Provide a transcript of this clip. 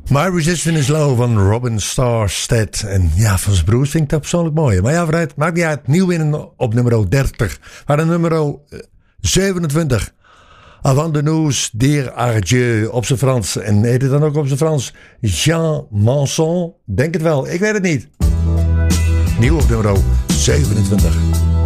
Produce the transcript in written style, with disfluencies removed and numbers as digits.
My Resistance is Low van Robin Starstead. En ja, van zijn broers vind ik dat persoonlijk mooi. Maar ja, vooruit, maakt niet uit. Nieuw winnen op nummer 30. Maar de nummer 27. Avant de nous dire adieu op zijn Frans. En heet het dan ook op zijn Frans Jean Manson? Denk het wel, ik weet het niet. Nieuw op nummer 27.